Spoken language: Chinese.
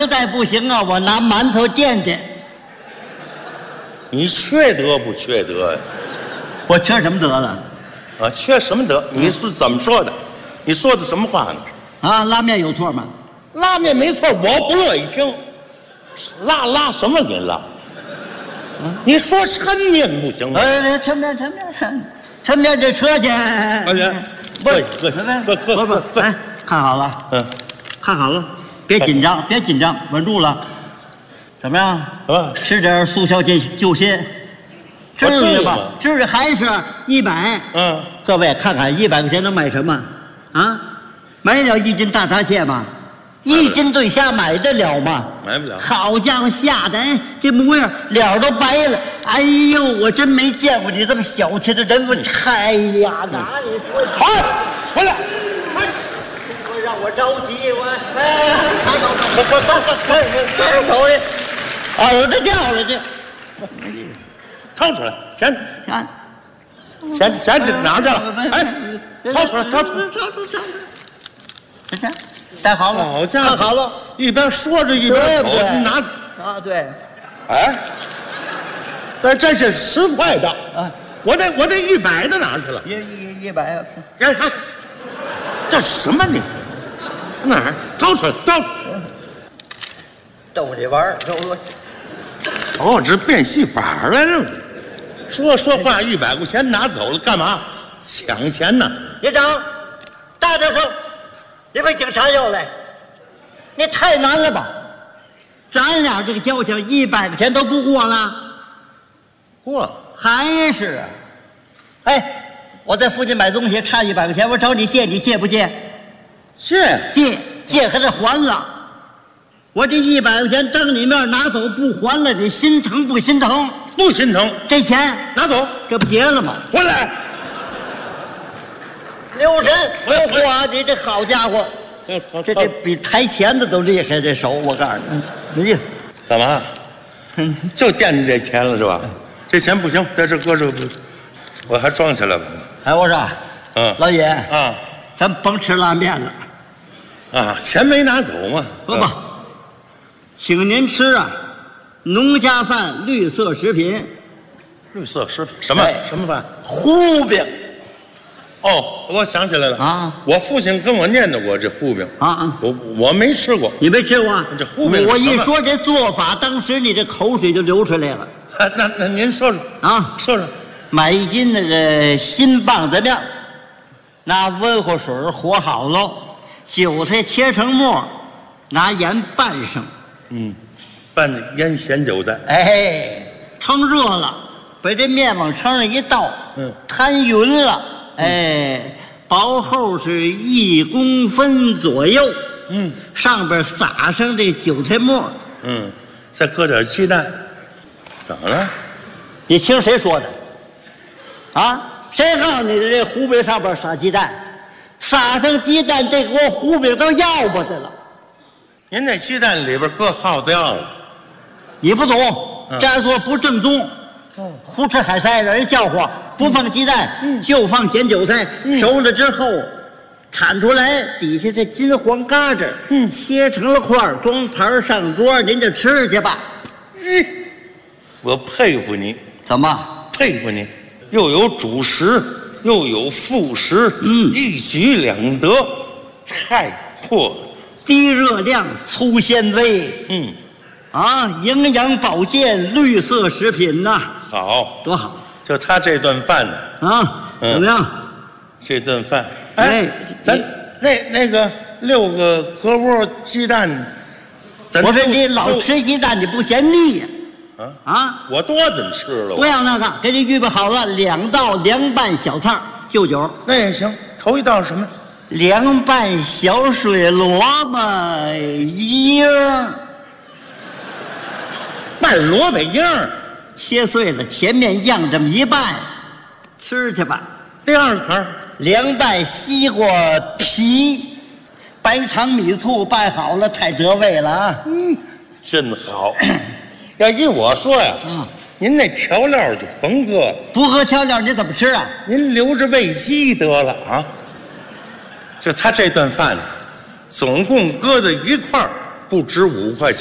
实在不行啊，我拿馒头垫垫。 你缺德不缺德呀？ 我缺什么德了？ 啊，缺什么德？你是怎么说的？你说的什么话呢？ 啊，拉面有错吗？ 拉面没错，我不乐意听。拉什么你拉？你说抻面不行吗？ 抻面这车去。 不， 哎，看好了，看好了，别紧张，稳住了。怎么样？吃点速效救心，至于吧？至于还是100。各位看看100块钱能买什么？啊，买了1斤大闸蟹吗？1斤对虾买得了吗？ 买不了。好家伙，吓得这模样，脸都白了。哎呦，我真没见过你这么小气的人。哎呀，哪里说？ 回来！ 让我着急，手里，耳朵掉了这， 掏出来，钱哪儿去了？哎，掏出来！ 钱，带好了， 好家伙， 看好了， 一边说着一边走，拿啊，对， 哎，这是10块的啊，我这100的哪去了 ？100， 哎，这什么你？哪儿？掏出来， 逗你玩儿， 这变戏法来了。说话100块钱拿走了，干嘛？抢钱呢？ 连长，大点声，你被警察要来，你太难了吧？咱俩这个交情100块钱都不过了， 过还是啊？哎，我在附近买东西差100块钱，我找你借，你借不借？借还得还了。我这100块钱当你面拿走不还了，你心疼不心疼？ 不心疼。 这钱拿走， 这不结了吗？ 回来。 留神！哇，你这好家伙，这比抬钳子都厉害，这手我告诉你， 干嘛？就惦记这钱了是吧？这钱不行，在这搁着，我还装起来吧。 哎，我说，老爷啊， 咱甭吃拉面了。 啊，钱没拿走吗？ 不，请您吃啊，农家饭，绿色食品。 绿色食品什么饭？ 糊饼。 我想起来了啊！ 我父亲跟我念叨过这糊饼啊， 我没吃过。 你没吃过？ 这糊饼， 我一说这做法，当时你这口水就流出来了。 那您说说啊， 说说。 买1斤那个新棒子面，拿温乎水和好喽，韭菜切成末，拿盐拌上。 拌腌咸韭菜。 哎，盛热了，把这面往盛上一倒，摊匀了。哎，薄厚是1公分左右。上边撒上这韭菜末。 再搁点鸡蛋。怎么了？ 你听谁说的？啊，谁告诉你的这糊饼上边撒鸡蛋？撒上鸡蛋，这锅糊饼都要不得了。 您那鸡蛋里边搁耗子药了？ 你不懂，这样做不正宗。胡吃海塞让人笑话。不放鸡蛋，就放咸韭菜，熟了之后铲出来，底下这金黄嘎子，切成了块，装盘上桌，您就吃去吧。 我佩服你。 怎么佩服你？又有主食，又有副食，一举两得，太错了。 低热量，粗纤维，营养保健，绿色食品呐， 好， 多好。 就他这顿饭呢， 怎么样？ 这顿饭，咱那个6个隔窝鸡蛋， 我说你老吃鸡蛋，你不嫌腻呀？ 我多怎么吃了？ 不要那个，给你预备好了2道凉拌小菜，就酒。 那也行。头一道什么？ 凉拌小水萝卜缨， 拌萝卜缨。 切碎了，甜面酱这么一拌，吃去吧。 第2盘凉拌西瓜皮，白糖米醋拌好了，太得味了啊！ 真好。要依我说呀，您那调料就甭搁， 不搁调料你怎么吃啊？ 您留着喂鸡得了啊！就他这顿饭呢，总共搁在一块儿不值5块钱。